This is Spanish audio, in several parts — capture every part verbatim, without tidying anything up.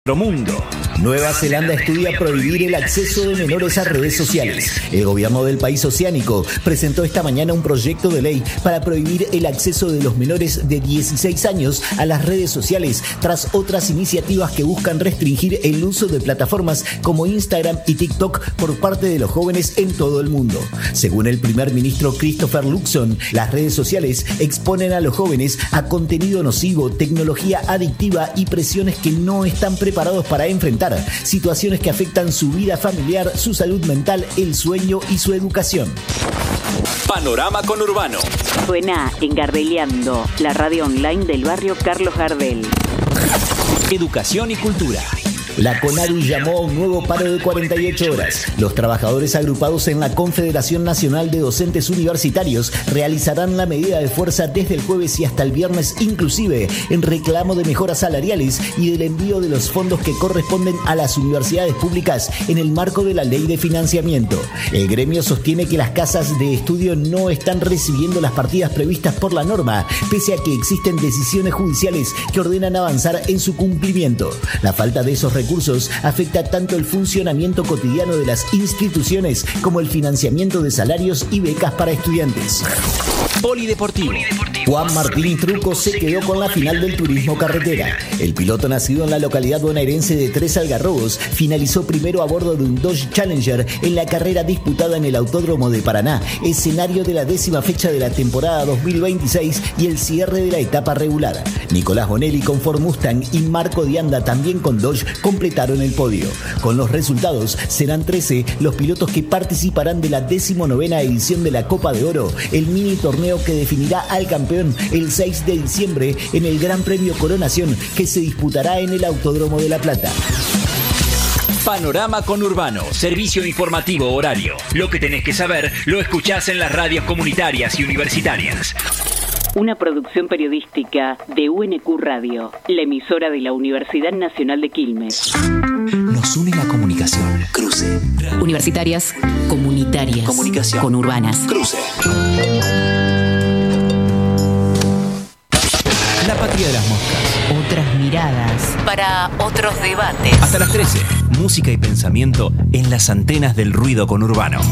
Mundo. Nueva Zelanda estudia prohibir el acceso de menores a redes sociales. El gobierno del país oceánico presentó esta mañana un proyecto de ley para prohibir el acceso de los menores de dieciséis años a las redes sociales, tras otras iniciativas que buscan restringir el uso de plataformas como Instagram y TikTok por parte de los jóvenes en todo el mundo. Según el primer ministro Christopher Luxon, las redes sociales exponen a los jóvenes a contenido nocivo, tecnología adictiva y presiones que no están preparados para enfrentar, situaciones que afectan su vida familiar, su salud mental, el sueño y su educación. Panorama Conurbano. Suena en Gardeliando, la radio online del barrio Carlos Gardel. Educación y cultura. La CONADU llamó a un nuevo paro de cuarenta y ocho horas. Los trabajadores agrupados en la Confederación Nacional de Docentes Universitarios realizarán la medida de fuerza desde el jueves y hasta el viernes inclusive, en reclamo de mejoras salariales y del envío de los fondos que corresponden a las universidades públicas en el marco de la ley de financiamiento. El gremio sostiene que las casas de estudio no están recibiendo las partidas previstas por la norma, pese a que existen decisiones judiciales que ordenan avanzar en su cumplimiento. La falta de esos recursos afecta tanto el funcionamiento cotidiano de las instituciones como el financiamiento de salarios y becas para estudiantes. Polideportivo. Juan Martín Truco se quedó con la final del turismo carretera. El piloto nacido en la localidad bonaerense de Tres Algarrobos finalizó primero a bordo de un Dodge Challenger en la carrera disputada en el Autódromo de Paraná, escenario de la décima fecha de la temporada dos mil veintiséis y el cierre de la etapa regular. Nicolás Bonelli con Ford Mustang y Marco Dianda también con Dodge completaron el podio. Con los resultados, serán trece los pilotos que participarán de la decimonovena edición de la Copa de Oro, el mini torneo que definirá al campeón el seis de diciembre en el Gran Premio Coronación, que se disputará en el Autódromo de La Plata. Panorama Conurbano, servicio informativo horario. Lo que tenés que saber lo escuchás en las radios comunitarias y universitarias. Una producción periodística de U N Q Radio, la emisora de la Universidad Nacional de Quilmes. Nos une la comunicación. Cruce. Universitarias, comunitarias, comunicación, conurbanas. Cruce. La patria de las moscas. Otras miradas. Para otros debates. Hasta las trece. Música y pensamiento en las antenas del ruido conurbano.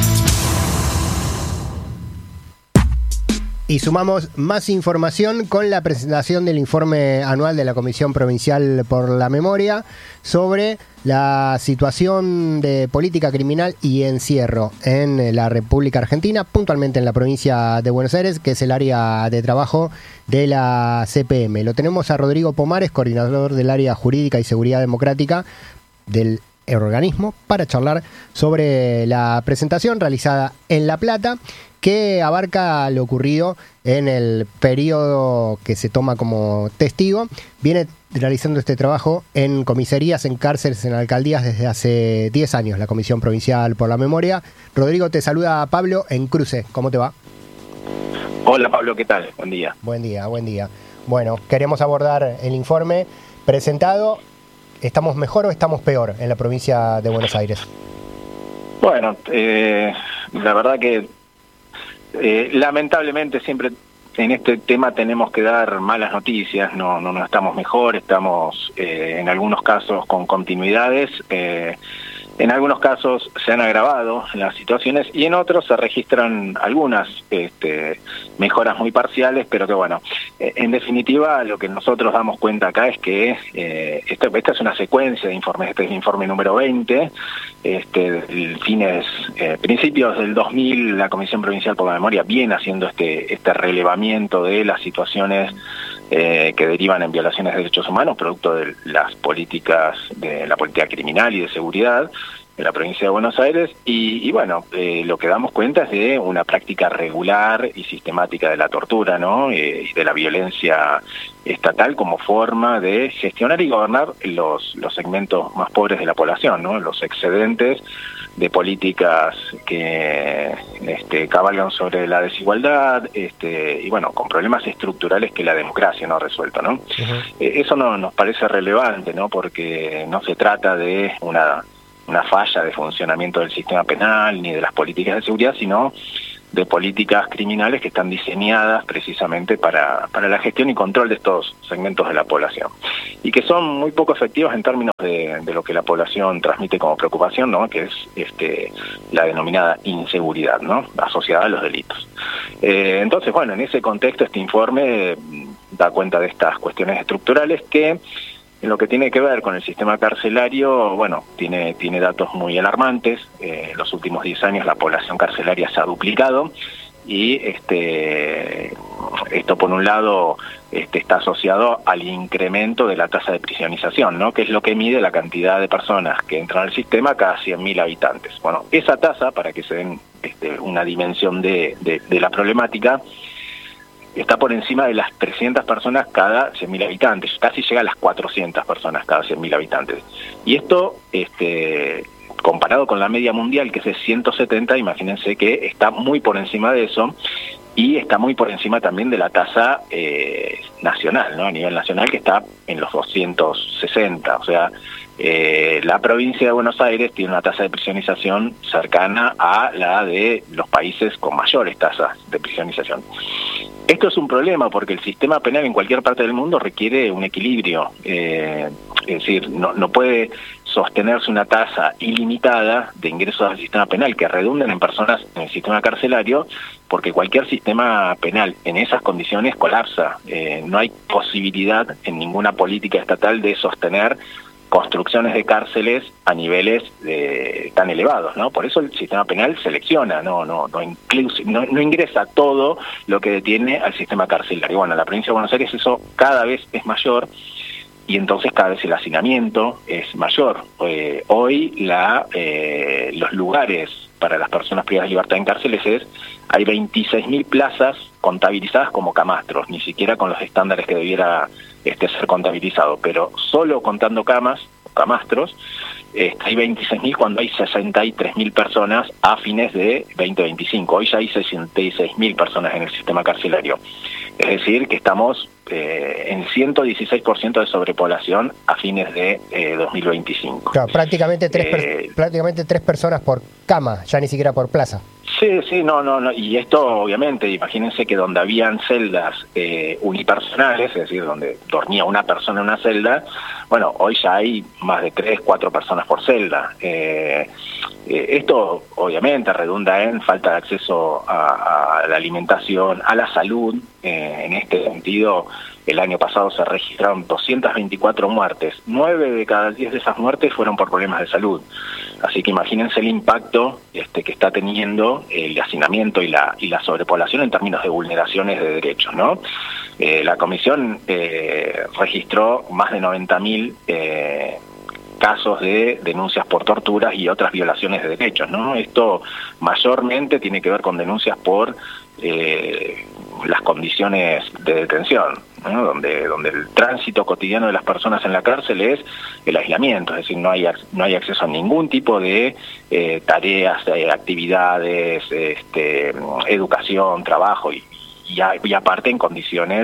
Y sumamos más información con la presentación del informe anual de la Comisión Provincial por la Memoria sobre la situación de política criminal y encierro en la República Argentina, puntualmente en la provincia de Buenos Aires, que es el área de trabajo de la C P M. Lo tenemos a Rodrigo Pomares, coordinador del área jurídica y seguridad democrática del organismo, para charlar sobre la presentación realizada en La Plata, que abarca lo ocurrido en el periodo que se toma como testigo. Viene realizando este trabajo en comisarías, en cárceles, en alcaldías desde hace diez años, la Comisión Provincial por la Memoria. Rodrigo, te saluda Pablo en Cruce. ¿Cómo te va? Hola Pablo, ¿qué tal? Buen día. Buen día, buen día. Bueno, queremos abordar el informe presentado. ¿Estamos mejor o estamos peor en la provincia de Buenos Aires? Bueno, eh, la verdad que eh, lamentablemente siempre en este tema tenemos que dar malas noticias. No, no, no estamos mejor, estamos eh, en algunos casos con continuidades. Eh, En algunos casos se han agravado las situaciones y en otros se registran algunas este, mejoras muy parciales, pero que bueno, eh, en definitiva lo que nosotros damos cuenta acá es que eh, esta, esta es una secuencia de informes. Este es el informe número veinte, este, el fines, eh, principios del dos mil, la Comisión Provincial por la Memoria viene haciendo este, este relevamiento de las situaciones Eh, que derivan en violaciones de derechos humanos, producto de las políticas, de la política criminal y de seguridad en la provincia de Buenos Aires, y, y bueno, eh, lo que damos cuenta es de una práctica regular y sistemática de la tortura, ¿no? Eh, y de la violencia estatal como forma de gestionar y gobernar los, los segmentos más pobres de la población, ¿no? Los excedentes de políticas que este, cabalgan sobre la desigualdad, este, y bueno, con problemas estructurales que la democracia no ha resuelto, ¿no? Uh-huh. Eh, eso no nos parece relevante, ¿no? Porque no se trata de una, una falla de funcionamiento del sistema penal ni de las políticas de seguridad, sino de políticas criminales que están diseñadas precisamente para, para la gestión y control de estos segmentos de la población, y que son muy poco efectivas en términos de, de lo que la población transmite como preocupación, ¿no? Que es este, la denominada inseguridad, ¿no? Asociada a los delitos. Eh, entonces, bueno, en ese contexto este informe da cuenta de estas cuestiones estructurales que, en lo que tiene que ver con el sistema carcelario, bueno, tiene, tiene datos muy alarmantes. Eh, en los últimos diez años la población carcelaria se ha duplicado y este, esto por un lado este, está asociado al incremento de la tasa de prisionización, ¿no? Que es lo que mide la cantidad de personas que entran al sistema cada cien mil habitantes. Bueno, esa tasa, para que se den este, una dimensión de, de, de la problemática, está por encima de las trescientas personas cada cien mil habitantes, casi llega a las cuatrocientas personas cada cien mil habitantes. Y esto, este, comparado con la media mundial, que es de ciento setenta, imagínense que está muy por encima de eso, y está muy por encima también de la tasa eh, nacional, ¿no? A nivel nacional, que está en los doscientos sesenta, o sea, eh, la provincia de Buenos Aires tiene una tasa de prisionización cercana a la de los países con mayores tasas de prisionización. Esto es un problema porque el sistema penal en cualquier parte del mundo requiere un equilibrio, eh, es decir, no, no puede sostenerse una tasa ilimitada de ingresos al sistema penal que redunden en personas en el sistema carcelario, porque cualquier sistema penal en esas condiciones colapsa. Eh, no hay posibilidad en ninguna política estatal de sostener construcciones de cárceles a niveles de, tan elevados, ¿no? Por eso el sistema penal selecciona, no no no, incluso, no no ingresa todo lo que detiene al sistema carcelario. Bueno, en la provincia de Buenos Aires eso cada vez es mayor, y entonces cada vez el hacinamiento es mayor. Eh, hoy la eh, los lugares para las personas privadas de libertad en cárceles es, hay veintiséis mil plazas contabilizadas como camastros, ni siquiera con los estándares que debiera este, ser contabilizado, pero solo contando camas, camastros, este, hay veintiséis mil cuando hay sesenta y tres mil personas a fines de veinte veinticinco. Hoy ya hay sesenta y seis mil personas en el sistema carcelario. Es decir, que estamos eh, en ciento dieciséis por ciento de sobrepoblación a fines de eh, dos mil veinticinco. Claro, prácticamente tres, eh, per, prácticamente tres personas por cama, ya ni siquiera por plaza. Sí, sí, no, no, no, y esto obviamente, imagínense que donde habían celdas eh, unipersonales, es decir, donde dormía una persona en una celda, bueno, hoy ya hay más de tres, cuatro personas por celda. Eh, eh, esto obviamente redunda en falta de acceso a, a la alimentación, a la salud. Eh, en este sentido, el año pasado se registraron doscientas veinticuatro muertes, nueve de cada diez de esas muertes fueron por problemas de salud. Así que imagínense el impacto este, que está teniendo el hacinamiento y la y la sobrepoblación en términos de vulneraciones de derechos, ¿no? Eh, la Comisión eh, registró más de noventa mil eh, casos de denuncias por torturas y otras violaciones de derechos, ¿no? Esto mayormente tiene que ver con denuncias por eh, las condiciones de detención, ¿no? Donde, donde el tránsito cotidiano de las personas en la cárcel es el aislamiento, es decir, no hay no hay acceso a ningún tipo de eh, tareas, eh, actividades, este, educación, trabajo y, y, a, y aparte en condiciones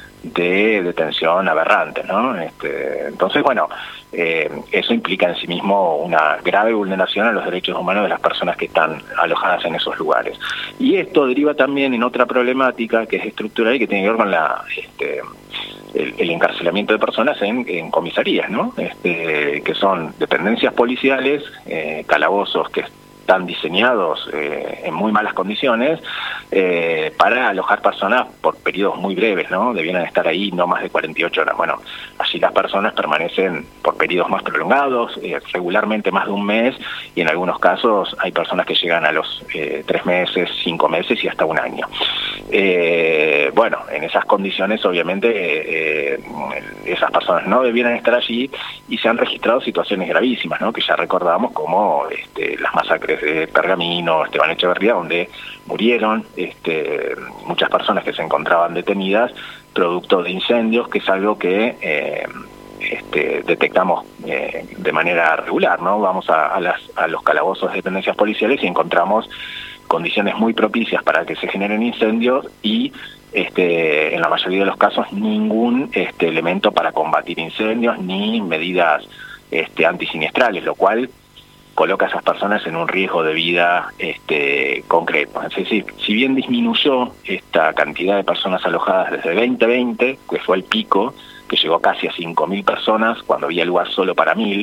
de detención aberrantes, ¿no? Este, entonces, bueno, eh, eso implica en sí mismo una grave vulneración a los derechos humanos de las personas que están alojadas en esos lugares. Y esto deriva también en otra problemática que es estructural y que tiene que ver con la este, el, el encarcelamiento de personas en, en comisarías, ¿no? Este, que son dependencias policiales, eh, calabozos que están diseñados eh, en muy malas condiciones eh, para alojar personas por periodos muy breves, ¿no? Debieran estar ahí no más de cuarenta y ocho horas. Bueno, allí las personas permanecen por periodos más prolongados, eh, regularmente más de un mes, y en algunos casos hay personas que llegan a los eh, tres meses, cinco meses y hasta un año. Eh, bueno, en esas condiciones obviamente eh, esas personas no debieran estar allí, y se han registrado situaciones gravísimas, ¿no? Que ya recordamos, como este, las masacres de Pergamino, Esteban Echeverría, donde murieron este, muchas personas que se encontraban detenidas producto de incendios, que es algo que eh, este, detectamos eh, de manera regular, ¿no? Vamos a, a, las, a los calabozos de dependencias policiales y encontramos condiciones muy propicias para que se generen incendios y este, en la mayoría de los casos ningún este, elemento para combatir incendios ni medidas este, antisiniestrales, lo cual coloca a esas personas en un riesgo de vida este, concreto. Es decir, si bien disminuyó esta cantidad de personas alojadas desde veinte veinte, que fue el pico, que llegó casi a cinco mil personas, cuando había lugar solo para mil,